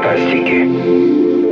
фантастики.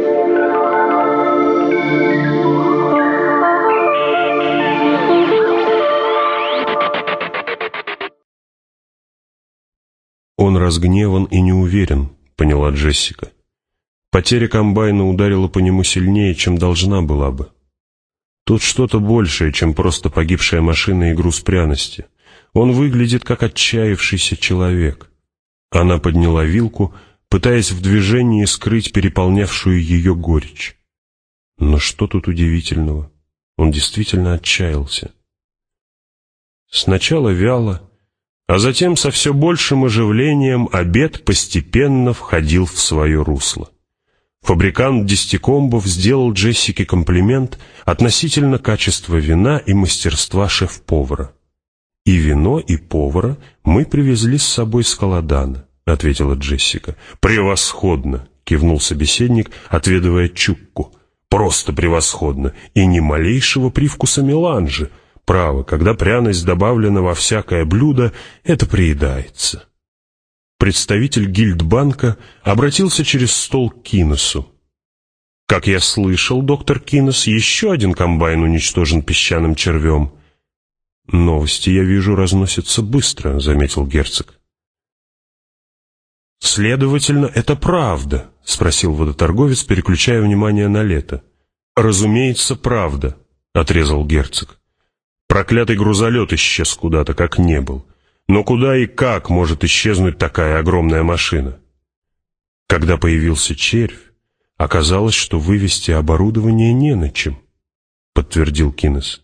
«Он разгневан и не уверен», — поняла Джессика. Потеря комбайна ударила по нему сильнее, чем должна была бы. Тут что-то большее, чем просто погибшая машина и груз пряности. Он выглядит как отчаявшийся человек. Она подняла вилку, пытаясь в движении скрыть переполнявшую ее горечь. Но что тут удивительного? Он действительно отчаялся. Сначала вяло, а затем со все большим оживлением обед постепенно входил в свое русло. Фабрикант десятикомбов сделал Джессике комплимент относительно качества вина и мастерства шеф-повара. «И вино, и повара мы привезли с собой с Колодана», — ответила Джессика. «Превосходно!» — кивнул собеседник, отведывая чукку. «Просто превосходно! И ни малейшего привкуса меланжи. Право, когда пряность добавлена во всякое блюдо, это приедается». Представитель гильдбанка обратился через стол к Кинесу. «Как я слышал, доктор Кинес, еще один комбайн уничтожен песчаным червем». «Новости, я вижу, разносятся быстро», — заметил герцог. «Следовательно, это правда?» — спросил водоторговец, переключая внимание на Лето. «Разумеется, правда», — отрезал герцог. «Проклятый грузолет исчез куда-то, как не был. Но куда и как может исчезнуть такая огромная машина?» Когда появился червь, оказалось, что вывезти оборудование не на чем, — подтвердил Кинес.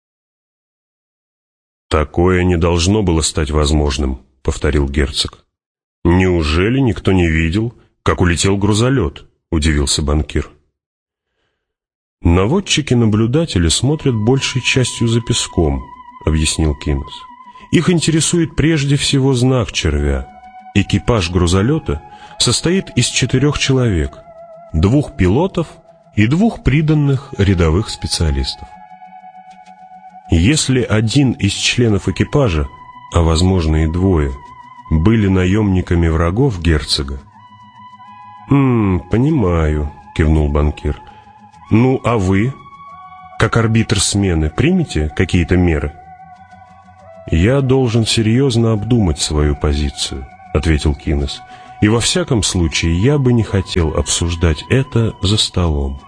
«Такое не должно было стать возможным», — повторил герцог. «Неужели никто не видел, как улетел грузолет?» — удивился банкир. «Наводчики-наблюдатели смотрят большей частью за песком», — объяснил Кинес. «Их интересует прежде всего знак червя. Экипаж грузолета состоит из 4 человек, 2 пилотов и 2 приданных рядовых специалистов. Если один из членов экипажа, а возможно и 2, были наемниками врагов герцога...» «Понимаю», — кивнул банкир. «Ну, а вы, как арбитр смены, примете какие-то меры?» «Я должен серьезно обдумать свою позицию», — ответил Кинес. «И во всяком случае я бы не хотел обсуждать это за столом».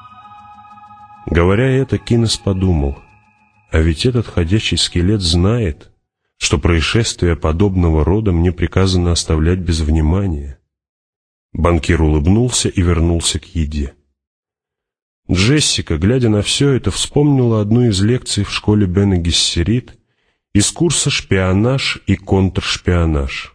Говоря это, Кинес подумал, а ведь этот ходячий скелет знает, что происшествия подобного рода мне приказано оставлять без внимания. Банкир улыбнулся и вернулся к еде. Джессика, глядя на все это, вспомнила одну из лекций в школе Бене Гессерит из курса «Шпионаж и контршпионаж».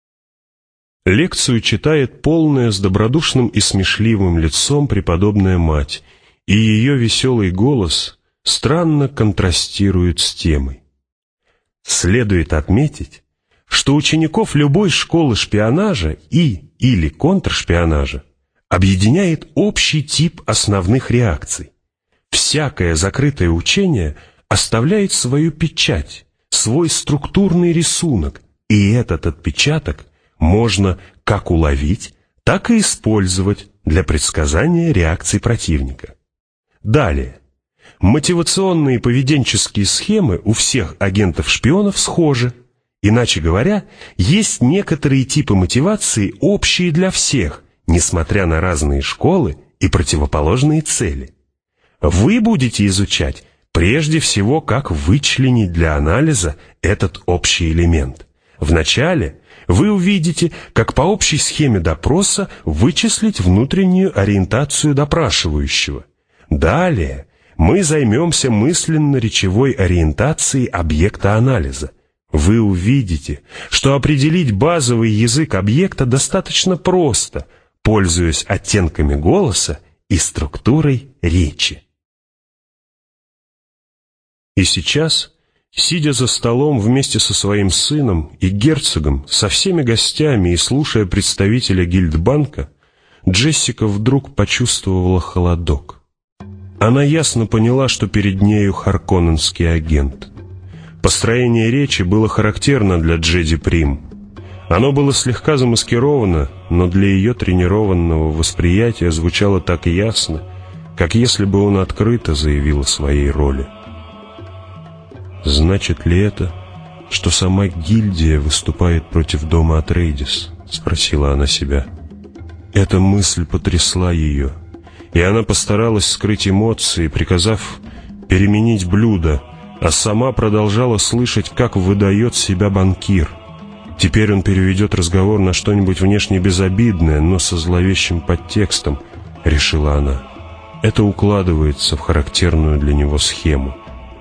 Лекцию читает полная с добродушным и смешливым лицом преподобная мать, и ее веселый голос странно контрастирует с темой. Следует отметить, что учеников любой школы шпионажа или контршпионажа объединяет общий тип основных реакций. Всякое закрытое учение оставляет свою печать, свой структурный рисунок, и этот отпечаток можно как уловить, так и использовать для предсказания реакций противника. Далее. Мотивационные поведенческие схемы у всех агентов-шпионов схожи. Иначе говоря, есть некоторые типы мотивации, общие для всех, несмотря на разные школы и противоположные цели. Вы будете изучать прежде всего, как вычленить для анализа этот общий элемент. Вначале вы увидите, как по общей схеме допроса вычислить внутреннюю ориентацию допрашивающего. Далее мы займемся мысленно-речевой ориентацией объекта анализа. Вы увидите, что определить базовый язык объекта достаточно просто, пользуясь оттенками голоса и структурой речи. И сейчас, сидя за столом вместе со своим сыном и герцогом, со всеми гостями и слушая представителя гильдбанка, Джессика вдруг почувствовала холодок. Она ясно поняла, что перед нею харконненский агент. Построение речи было характерно для Джеди Прим. Оно было слегка замаскировано, но для ее тренированного восприятия звучало так ясно, как если бы он открыто заявил о своей роли. «Значит ли это, что сама гильдия выступает против дома Атрейдис?» — спросила она себя. Эта мысль потрясла ее, и она постаралась скрыть эмоции, приказав переменить блюдо, а сама продолжала слышать, как выдает себя банкир. Теперь он переведет разговор на что-нибудь внешне безобидное, но со зловещим подтекстом, решила она. Это укладывается в характерную для него схему.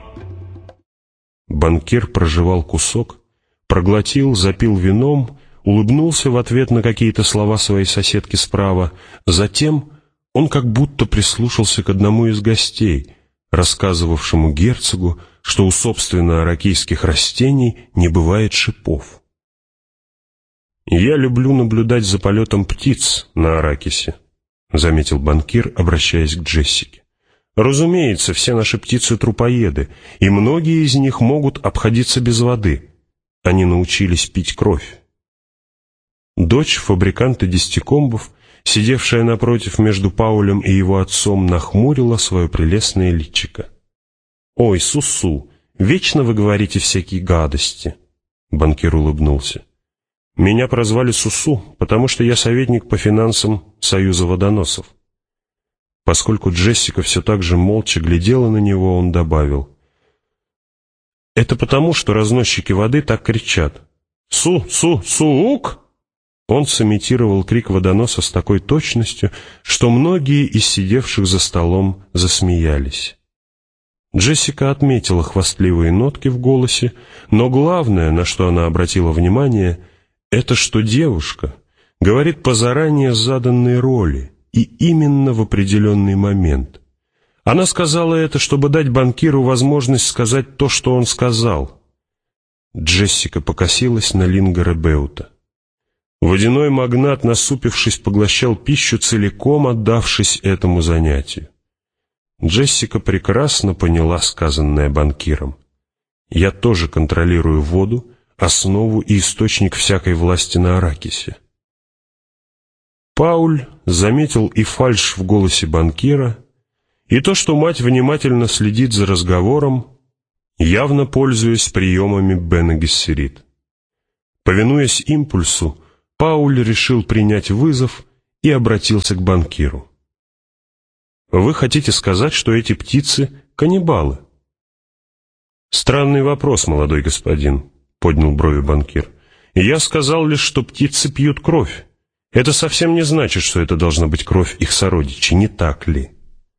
Банкир прожевал кусок, проглотил, запил вином, улыбнулся в ответ на какие-то слова своей соседки справа. Затем он как будто прислушался к одному из гостей, рассказывавшему герцогу, что у собственно аракийских растений не бывает шипов. «Я люблю наблюдать за полетом птиц на Аракисе», — заметил банкир, обращаясь к Джессике. «Разумеется, все наши птицы трупоеды, и многие из них могут обходиться без воды. Они научились пить кровь». Дочь фабриканта десятикомбов, сидевшая напротив между Паулем и его отцом, нахмурила свое прелестное личико. «Ой, Сусу, вечно вы говорите всякие гадости», — банкир улыбнулся. «Меня прозвали Сусу, потому что я советник по финансам Союза водоносов». Поскольку Джессика все так же молча глядела на него, он добавил: «Это потому, что разносчики воды так кричат. Су-су-сук!» Он сымитировал крик водоноса с такой точностью, что многие из сидевших за столом засмеялись. Джессика отметила хвастливые нотки в голосе, но главное, на что она обратила внимание, это что девушка говорит по заранее заданной роли и именно в определенный момент. Она сказала это, чтобы дать банкиру возможность сказать то, что он сказал. Джессика покосилась на Лингора Беута. Водяной магнат, насупившись, поглощал пищу, целиком отдавшись этому занятию. Джессика прекрасно поняла сказанное банкиром. «Я тоже контролирую воду, основу и источник всякой власти на Аракисе». Пауль заметил и фальшь в голосе банкира, и то, что мать внимательно следит за разговором, явно пользуясь приемами Бене Гессерит. Повинуясь импульсу, Пауль решил принять вызов и обратился к банкиру. «Вы хотите сказать, что эти птицы — каннибалы?» «Странный вопрос, молодой господин», — поднял брови банкир. «Я сказал лишь, что птицы пьют кровь. Это совсем не значит, что это должна быть кровь их сородичей, не так ли?»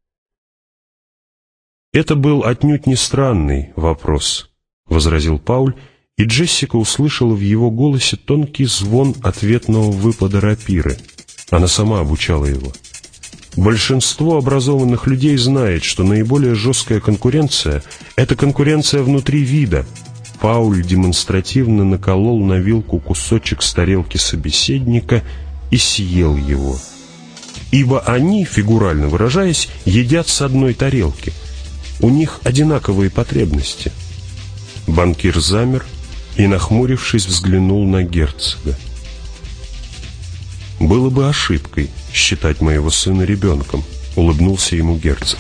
«Это был отнюдь не странный вопрос», — возразил Пауль, и Джессика услышала в его голосе тонкий звон ответного выпада рапиры. Она сама обучала его. Большинство образованных людей знает, что наиболее жесткая конкуренция — это конкуренция внутри вида. Пауль демонстративно наколол на вилку кусочек с тарелки собеседника и съел его. Ибо они, фигурально выражаясь, едят с одной тарелки. У них одинаковые потребности. Банкир замер и, нахмурившись, взглянул на герцога. «Было бы ошибкой считать моего сына ребенком», — улыбнулся ему герцог.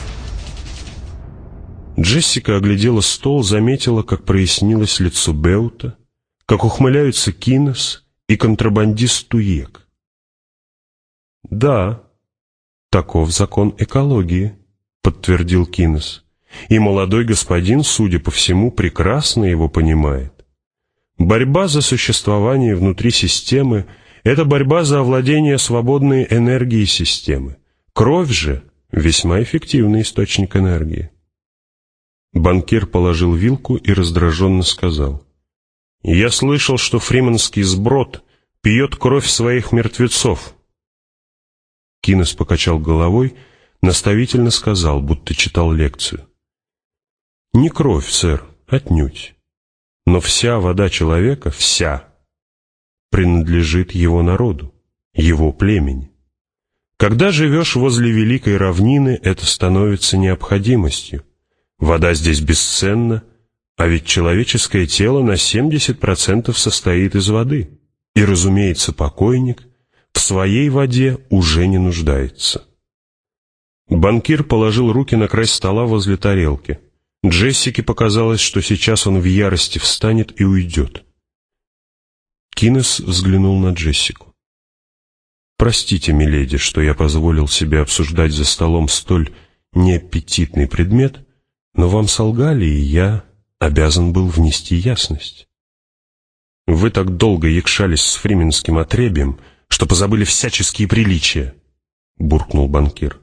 Джессика оглядела стол, заметила, как прояснилось лицо Беута, как ухмыляются Кинес и контрабандист Туек. «Да, таков закон экологии», — подтвердил Кинес, «и молодой господин, судя по всему, прекрасно его понимает. Борьба за существование внутри системы — это борьба за овладение свободной энергией системы. Кровь же — весьма эффективный источник энергии». Банкир положил вилку и раздраженно сказал: «Я слышал, что фриманский сброд пьет кровь своих мертвецов». Кинес покачал головой, наставительно сказал, будто читал лекцию: «Не кровь, сэр, отнюдь. Но вся вода человека, вся, принадлежит его народу, его племени. Когда живешь возле великой равнины, это становится необходимостью. Вода здесь бесценна, а ведь человеческое тело на 70% состоит из воды. И, разумеется, покойник в своей воде уже не нуждается. Банкир положил руки на край стола возле тарелки. Джессике показалось, что сейчас он в ярости встанет и уйдет. Кинес взглянул на Джессику. «Простите, миледи, что я позволил себе обсуждать за столом столь неаппетитный предмет, но вам солгали, и я обязан был внести ясность. Вы так долго якшались с фрименским отребием, что позабыли всяческие приличия», — буркнул банкир.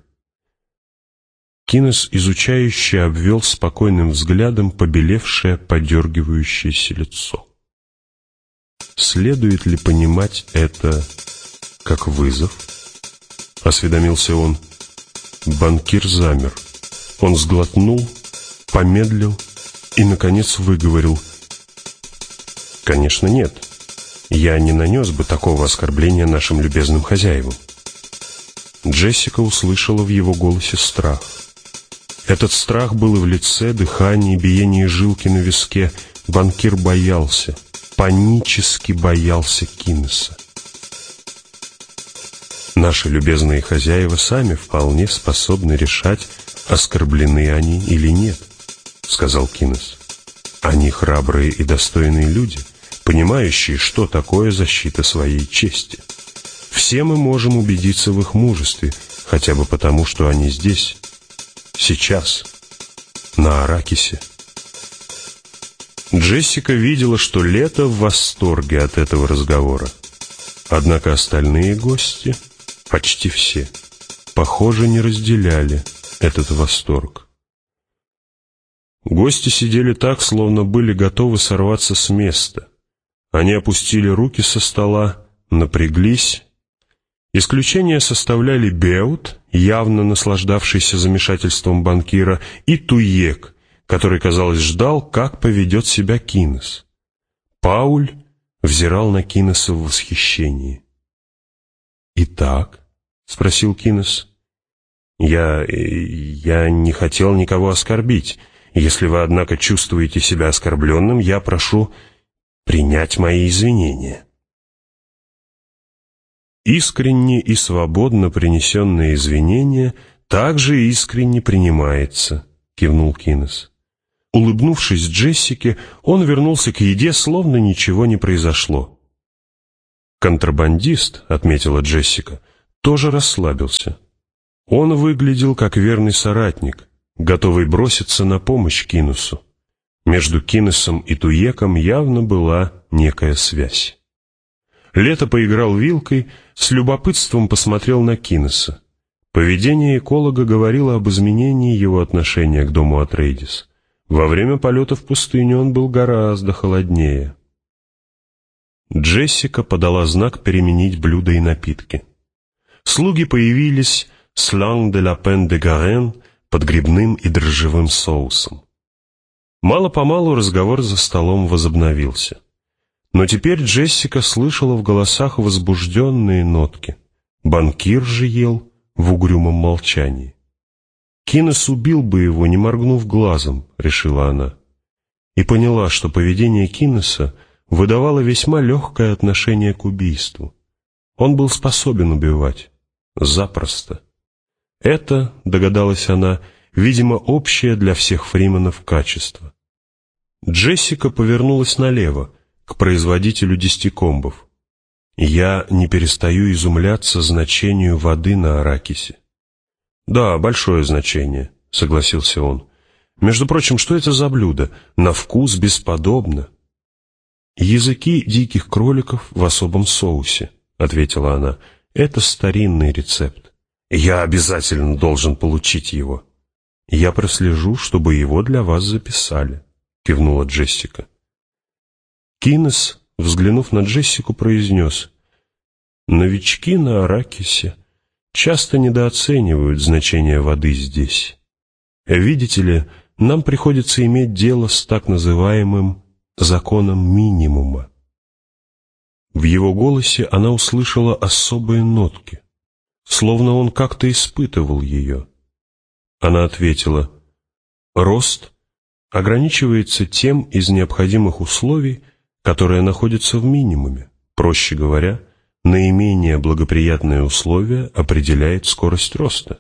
Кинес изучающе обвел спокойным взглядом побелевшее, подергивающееся лицо. «Следует ли понимать это как вызов?» — осведомился он. Банкир замер. Он сглотнул, помедлил и, наконец, выговорил: «Конечно, нет. Я не нанес бы такого оскорбления нашим любезным хозяевам». Джессика услышала в его голосе страх. Этот страх был и в лице, дыхании, биении жилки на виске. Банкир боялся, панически боялся Кинеса. «Наши любезные хозяева сами вполне способны решать, оскорблены они или нет», — сказал Кинес. «Они храбрые и достойные люди, понимающие, что такое защита своей чести. Все мы можем убедиться в их мужестве, хотя бы потому, что они здесь, сейчас, на Аракисе». Джессика видела, что Лето в восторге от этого разговора. Однако остальные гости, почти все, похоже, не разделяли этот восторг. Гости сидели так, словно были готовы сорваться с места. Они опустили руки со стола, напряглись. Исключение составляли Беут, явно наслаждавшийся замешательством банкира, и Туек, который, казалось, ждал, как поведет себя Кинес. Пауль взирал на Кинеса в восхищении. «Итак?» — спросил Кинес. Я не хотел никого оскорбить. Если вы, однако, чувствуете себя оскорбленным, я прошу принять мои извинения». Искренне и свободно принесенное извинение также искренне принимается, кивнул Кинес. Улыбнувшись Джессике, он вернулся к еде, словно ничего не произошло. «Контрабандист», — отметила Джессика, — тоже расслабился. Он выглядел как верный соратник, готовый броситься на помощь Кинесу. Между Кинесом и Туеком явно была некая связь. Лето поиграл вилкой, с любопытством посмотрел на Кинеса. Поведение эколога говорило об изменении его отношения к дому Атрейдис. Во время полета в пустыню он был гораздо холоднее. Джессика подала знак переменить блюда и напитки. Слуги появились с «Langue de la Peine de Garenne» под грибным и дрожжевым соусом. Мало-помалу разговор за столом возобновился. Но теперь Джессика слышала в голосах возбужденные нотки. Банкир же ел в угрюмом молчании. «Кинес убил бы его, не моргнув глазом», — решила она. И поняла, что поведение Кинеса выдавало весьма легкое отношение к убийству. Он был способен убивать. Запросто. Это, догадалась она, видимо, общее для всех фрименов качество. Джессика повернулась налево, к производителю десятикомбов. «Я не перестаю изумляться значению воды на Аракисе». «Да, большое значение», — согласился он. «Между прочим, что это за блюдо? На вкус бесподобно». «Языки диких кроликов в особом соусе», — ответила она. «Это старинный рецепт. Я обязательно должен получить его». «Я прослежу, чтобы его для вас записали», — кивнула Джессика. Кинес, взглянув на Джессику, произнес: «Новички на Аракисе часто недооценивают значение воды здесь. Видите ли, нам приходится иметь дело с так называемым законом минимума». В его голосе она услышала особые нотки, словно он как-то испытывал ее. Она ответила: «Рост ограничивается тем из необходимых условий, которые находятся в минимуме. Проще говоря, наименее благоприятные условия определяет скорость роста.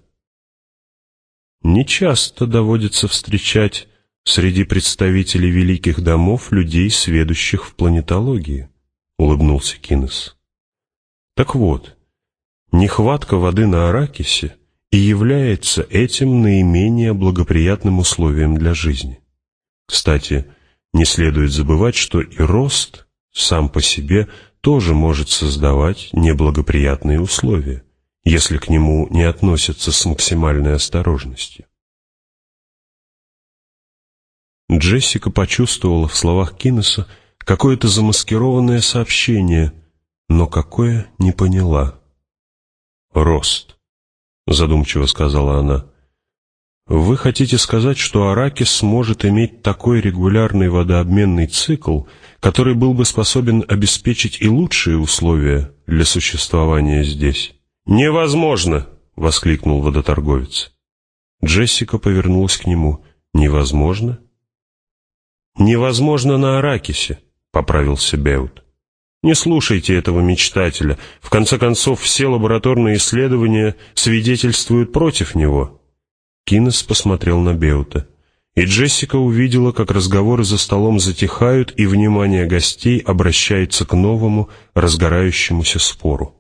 Нечасто доводится встречать среди представителей великих домов людей, сведущих в планетологии, улыбнулся Кинес. Так вот, нехватка воды на Аракисе и является этим наименее благоприятным условием для жизни. Кстати, не следует забывать, что и рост сам по себе тоже может создавать неблагоприятные условия, если к нему не относятся с максимальной осторожностью. Джессика почувствовала в словах Кинеса какое-то замаскированное сообщение, но какое — не поняла. «Рост», — задумчиво сказала она. «Вы хотите сказать, что Аракис сможет иметь такой регулярный водообменный цикл, который был бы способен обеспечить и лучшие условия для существования здесь?» «Невозможно!» — воскликнул водоторговец. Джессика повернулась к нему. «Невозможно?» «Невозможно на Аракисе», — поправился Беут. «Не слушайте этого мечтателя. В конце концов, все лабораторные исследования свидетельствуют против него». Кинес посмотрел на Беута, и Джессика увидела, как разговоры за столом затихают, и внимание гостей обращается к новому, разгорающемуся спору.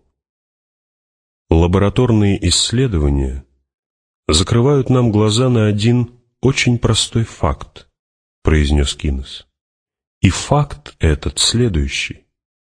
Лабораторные исследования закрывают нам глаза на один очень простой факт, произнес Кинес. И факт этот следующий.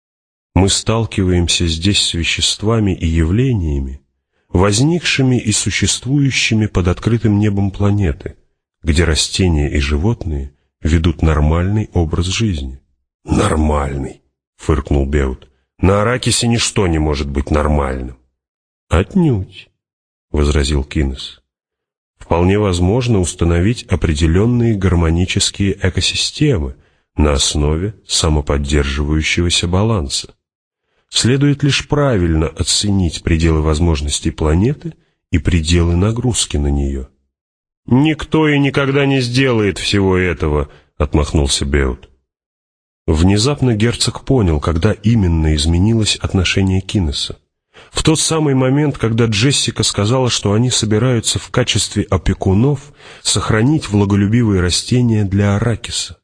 Мы сталкиваемся здесь с веществами и явлениями, возникшими и существующими под открытым небом планеты, где растения и животные ведут нормальный образ жизни. «Нормальный», — фыркнул Беут. «На Аракисе ничто не может быть нормальным». «Отнюдь», — возразил Кинес. «Вполне возможно установить определенные гармонические экосистемы на основе самоподдерживающегося баланса. Следует лишь правильно оценить пределы возможностей планеты и пределы нагрузки на нее». «Никто и никогда не сделает всего этого», — отмахнулся Беут. Внезапно герцог понял, когда именно изменилось отношение Кинеса. В тот самый момент, когда Джессика сказала, что они собираются в качестве опекунов сохранить влаголюбивые растения для Аракиса.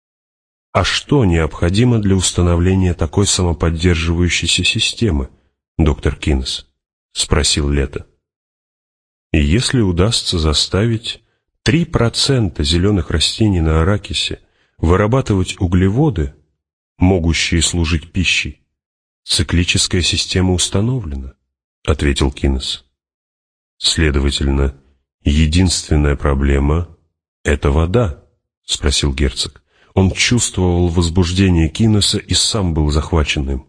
А что необходимо для установления такой самоподдерживающейся системы, доктор Кинес? — спросил Лето. И если удастся заставить 3% зеленых растений на Аракисе вырабатывать углеводы, могущие служить пищей, циклическая система установлена, — ответил Кинес. Следовательно, единственная проблема — это вода, — спросил герцог. Он чувствовал возбуждение Кинеса и сам был захвачен им.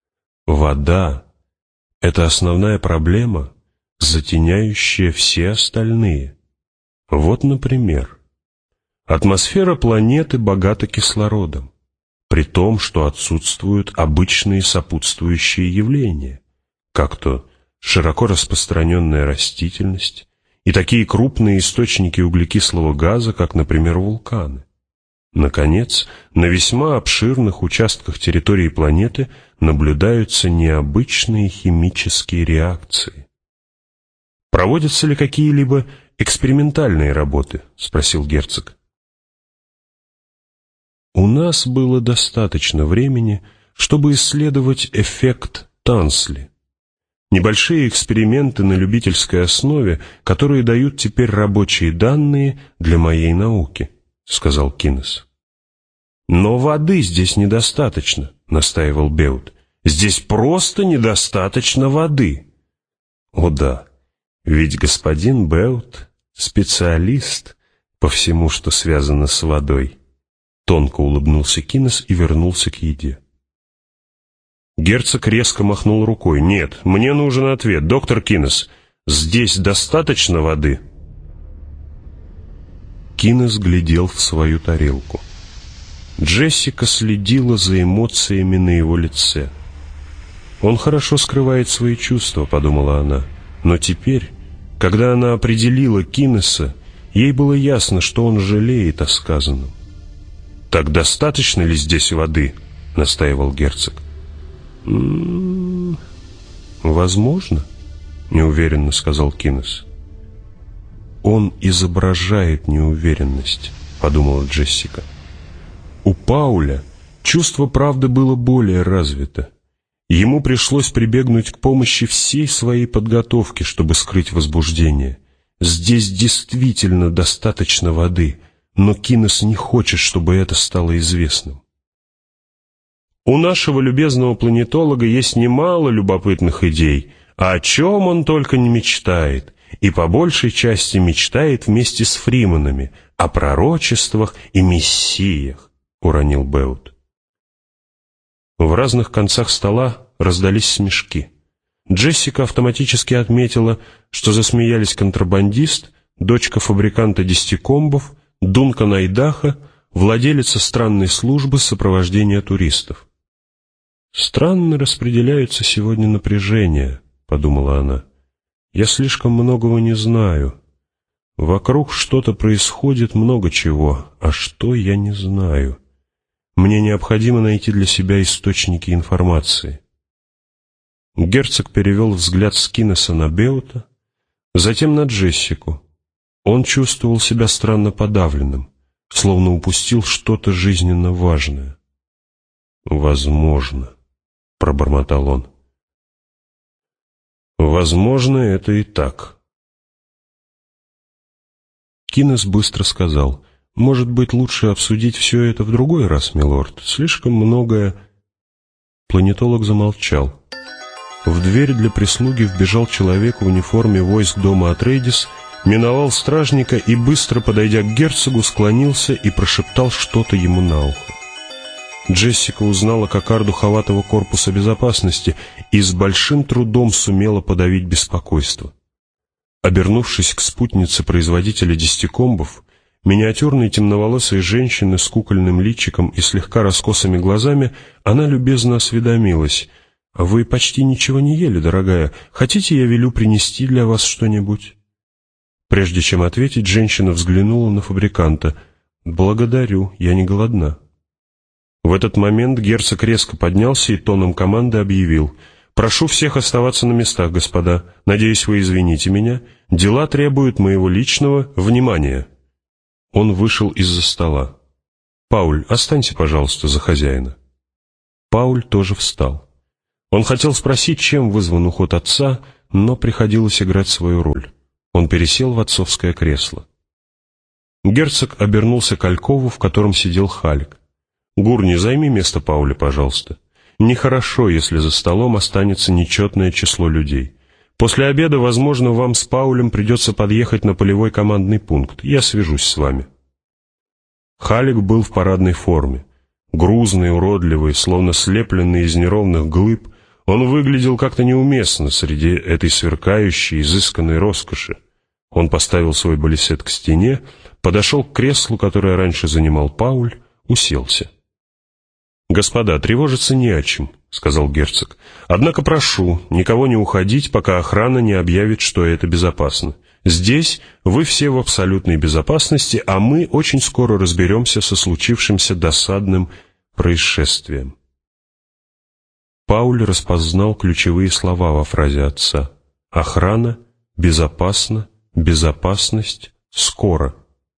Вода — это основная проблема, затеняющая все остальные. Вот, например, атмосфера планеты богата кислородом, при том, что отсутствуют обычные сопутствующие явления, как то широко распространенная растительность и такие крупные источники углекислого газа, как, например, вулканы. Наконец, на весьма обширных участках территории планеты наблюдаются необычные химические реакции. «Проводятся ли какие-либо экспериментальные работы?» — спросил герцог. «У нас было достаточно времени, чтобы исследовать эффект Тансли. Небольшие эксперименты на любительской основе, которые дают теперь рабочие данные для моей науки», — сказал Кинес. «Но воды здесь недостаточно», — настаивал Беут. «Здесь просто недостаточно воды». «О да, ведь господин Беут — специалист по всему, что связано с водой». Тонко улыбнулся Кинес и вернулся к еде. Герцог резко махнул рукой. «Нет, мне нужен ответ. Доктор Кинес, здесь достаточно воды?» Кинес глядел в свою тарелку. Джессика следила за эмоциями на его лице. «Он хорошо скрывает свои чувства», — подумала она. Но теперь, когда она определила Кинеса, ей было ясно, что он жалеет о сказанном. «Так достаточно ли здесь воды?» — настаивал герцог. «Возможно», — неуверенно сказал Кинес. «Он изображает неуверенность», — подумала Джессика. У Пауля чувство правды было более развито. Ему пришлось прибегнуть к помощи всей своей подготовки, чтобы скрыть возбуждение. Здесь действительно достаточно воды, но Кинес не хочет, чтобы это стало известным. У нашего любезного планетолога есть немало любопытных идей, а о чем он только не мечтает, и по большей части мечтает вместе с Фриманами о пророчествах и мессиях, — уронил Беут. В разных концах стола раздались смешки. Джессика автоматически отметила, что засмеялись контрабандист, дочка фабриканта десятикомбов, Дункан Айдаха, владелица странной службы сопровождения туристов. «Странно распределяются сегодня напряжения», — подумала она. «Я слишком многого не знаю. Вокруг что-то происходит, много чего, а что я не знаю. Мне необходимо найти для себя источники информации». Герцог перевел взгляд с Кинеса на Беута, затем на Джессику. Он чувствовал себя странно подавленным, словно упустил что-то жизненно важное. «Возможно», — пробормотал он. «Возможно, это и так». Кинес быстро сказал: «Может быть, лучше обсудить все это в другой раз, милорд? Слишком многое...» Планетолог замолчал. В дверь для прислуги вбежал человек в униформе войск дома Атрейдис, миновал стражника и, быстро подойдя к герцогу, склонился и прошептал что-то ему на ухо. Джессика узнала кокарду Хаватого корпуса безопасности и с большим трудом сумела подавить беспокойство. Обернувшись к спутнице производителя десятикомбов, миниатюрной темноволосой женщины с кукольным личиком и слегка раскосыми глазами, она любезно осведомилась: «Вы почти ничего не ели, дорогая. Хотите, я велю принести для вас что-нибудь?» Прежде чем ответить, женщина взглянула на фабриканта. «Благодарю, я не голодна». В этот момент герцог резко поднялся и тоном команды объявил: «Прошу всех оставаться на местах, господа. Надеюсь, вы извините меня. Дела требуют моего личного внимания». Он вышел из-за стола. «Пауль, останься, пожалуйста, за хозяина». Пауль тоже встал. Он хотел спросить, чем вызван уход отца, но приходилось играть свою роль. Он пересел в отцовское кресло. Герцог обернулся к алькову, в котором сидел Халик. «Гурни, займи место Пауля, пожалуйста. Нехорошо, если за столом останется нечетное число людей. После обеда, возможно, вам с Паулем придется подъехать на полевой командный пункт. Я свяжусь с вами». Халик был в парадной форме. Грузный, уродливый, словно слепленный из неровных глыб, он выглядел как-то неуместно среди этой сверкающей, изысканной роскоши. Он поставил свой балисет к стене, подошел к креслу, которое раньше занимал Пауль, уселся. «Господа, тревожиться не о чем», — сказал герцог. «Однако прошу, никого не уходить, пока охрана не объявит, что это безопасно. Здесь вы все в абсолютной безопасности, а мы очень скоро разберемся со случившимся досадным происшествием». Пауль распознал ключевые слова во фразе отца: «Охрана, безопасно, безопасность, скоро».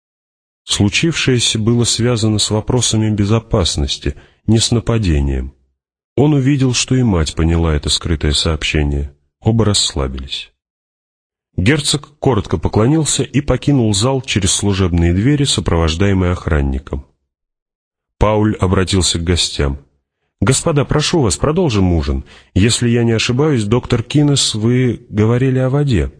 Случившееся было связано с вопросами безопасности, не с нападением. Он увидел, что и мать поняла это скрытое сообщение. Оба расслабились. Герцог коротко поклонился и покинул зал через служебные двери, сопровождаемый охранником. Пауль обратился к гостям. «Господа, прошу вас, продолжим ужин. Если я не ошибаюсь, доктор Кинес, вы говорили о воде».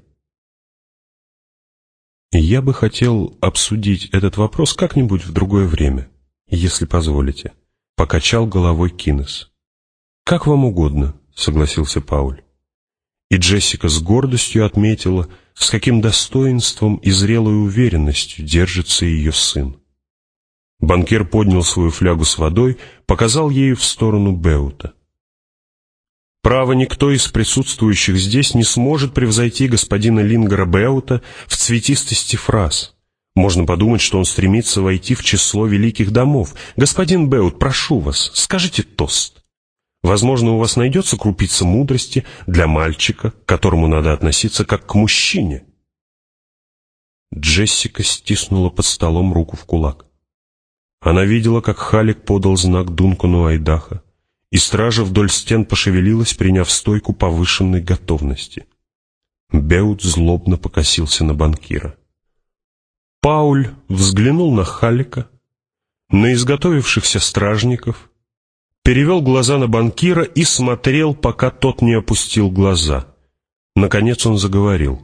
«Я бы хотел обсудить этот вопрос как-нибудь в другое время, если позволите», — покачал головой Кинес. «Как вам угодно», — согласился Пауль. И Джессика с гордостью отметила, с каким достоинством и зрелой уверенностью держится ее сын. Банкир поднял свою флягу с водой, показал ею в сторону Беута. «Право, никто из присутствующих здесь не сможет превзойти господина Лингера Беута в цветистости фраз. Можно подумать, что он стремится войти в число великих домов. Господин Беут, прошу вас, скажите тост». Возможно, у вас найдется крупица мудрости для мальчика, к которому надо относиться как к мужчине». Джессика стиснула под столом руку в кулак. Она видела, как Халлек подал знак Дункану Айдаха, и стража вдоль стен пошевелилась, приняв стойку повышенной готовности. Беут злобно покосился на банкира. Пауль взглянул на Халлека, на изготовившихся стражников, перевел глаза на банкира и смотрел, пока тот не опустил глаза. Наконец он заговорил.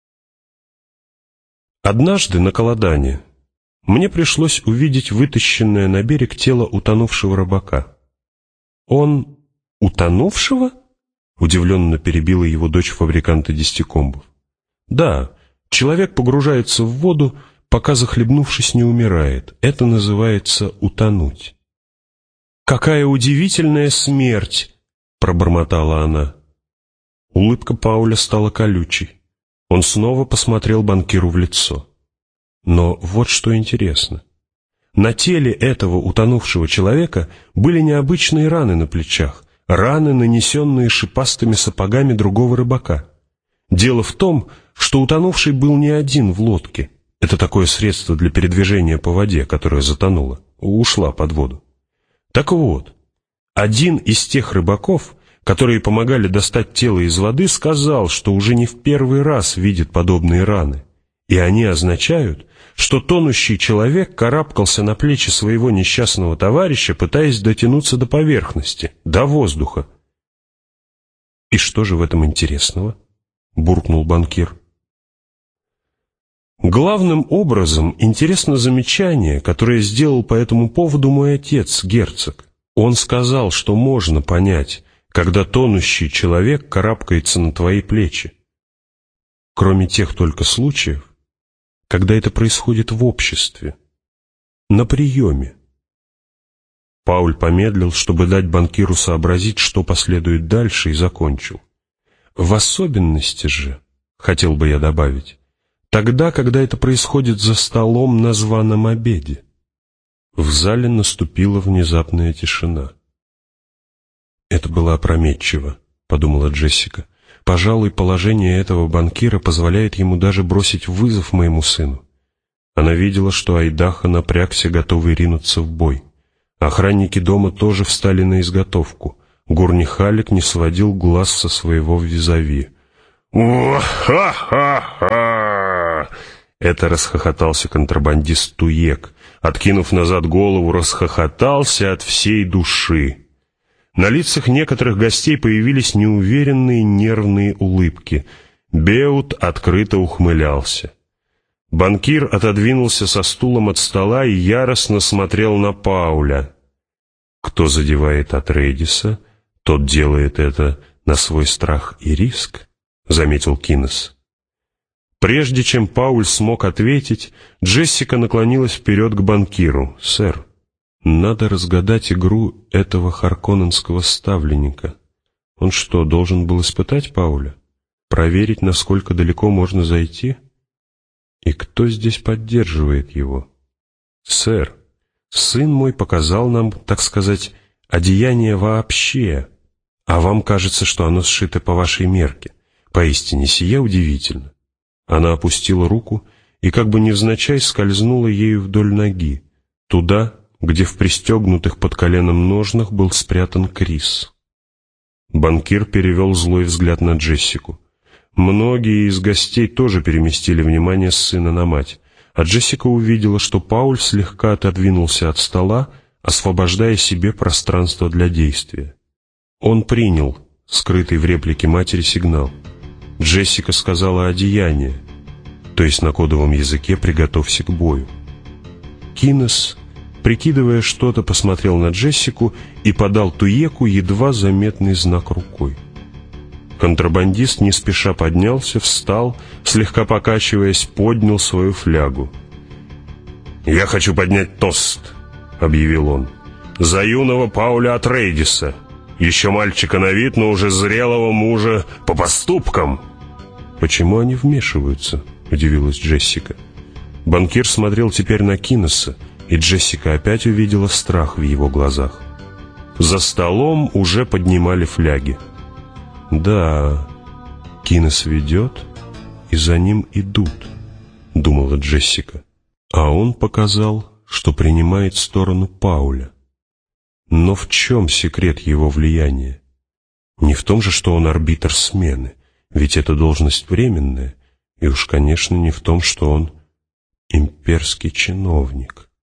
«Однажды на Колодане мне пришлось увидеть вытащенное на берег тело утонувшего рыбака». «Он утонувшего?» — удивленно перебила его дочь фабриканта десятикомбов. «Да, человек погружается в воду, пока, захлебнувшись, не умирает. Это называется утонуть». «Какая удивительная смерть!» — пробормотала она. Улыбка Пауля стала колючей. Он снова посмотрел банкиру в лицо. Но вот что интересно. На теле этого утонувшего человека были необычные раны на плечах, раны, нанесенные шипастыми сапогами другого рыбака. Дело в том, что утонувший был не один в лодке. Это такое средство для передвижения по воде, которое затонуло, ушла под воду. Так вот, один из тех рыбаков, которые помогали достать тело из воды, сказал, что уже не в первый раз видит подобные раны, и они означают, что тонущий человек карабкался на плечи своего несчастного товарища, пытаясь дотянуться до поверхности, до воздуха. «И что же в этом интересного?» — буркнул банкир. «Главным образом интересно замечание, которое сделал по этому поводу мой отец, герцог. Он сказал, что можно понять, когда тонущий человек карабкается на твои плечи. Кроме тех только случаев, когда это происходит в обществе, на приеме». Пауль помедлил, чтобы дать банкиру сообразить, что последует дальше, и закончил. «В особенности же, хотел бы я добавить, тогда, когда это происходит за столом на званом обеде». В зале наступила внезапная тишина. «Это было опрометчиво», — подумала Джессика. «Пожалуй, положение этого банкира позволяет ему даже бросить вызов моему сыну». Она видела, что Айдаха напрягся, готовый ринуться в бой. Охранники дома тоже встали на изготовку. Гурни Халлек не сводил глаз со своего визави. «Ха-ха-ха!» Это расхохотался контрабандист Туек. Откинув назад голову, расхохотался от всей души. На лицах некоторых гостей появились неуверенные нервные улыбки. Беут открыто ухмылялся. Банкир отодвинулся со стулом от стола и яростно смотрел на Пауля. «Кто задевает Атрейдиса, тот делает это на свой страх и риск», — заметил Кинес. Прежде чем Пауль смог ответить, Джессика наклонилась вперед к банкиру. «Сэр, надо разгадать игру этого харконненского ставленника. Он что, должен был испытать Пауля? Проверить, насколько далеко можно зайти? И кто здесь поддерживает его? Сэр, сын мой показал нам, так сказать, одеяние вообще, а вам кажется, что оно сшито по вашей мерке. Поистине, сие удивительно». Она опустила руку и как бы невзначай скользнула ею вдоль ноги, туда, где в пристегнутых под коленом ножнах был спрятан Крис. Банкир перевел злой взгляд на Джессику. Многие из гостей тоже переместили внимание с сына на мать, а Джессика увидела, что Пауль слегка отодвинулся от стола, освобождая себе пространство для действия. Он принял скрытый в реплике матери сигнал. Джессика сказала «одеяние», то есть на кодовом языке «приготовься к бою». Кинес, прикидывая что-то, посмотрел на Джессику и подал Туеку едва заметный знак рукой. Контрабандист не спеша поднялся, встал, слегка покачиваясь, поднял свою флягу. «Я хочу поднять тост», — объявил он, — «за юного Пауля Атрейдиса, еще мальчика на вид, но уже зрелого мужа по поступкам». «Почему они вмешиваются?» — удивилась Джессика. Банкир смотрел теперь на Кинеса, и Джессика опять увидела страх в его глазах. За столом уже поднимали фляги. «Да, Кинес ведет, и за ним идут», — думала Джессика. А он показал, что принимает сторону Пауля. Но в чем секрет его влияния? Не в том же, что он арбитр смены, ведь эта должность временная, и уж, конечно, не в том, что он имперский чиновник.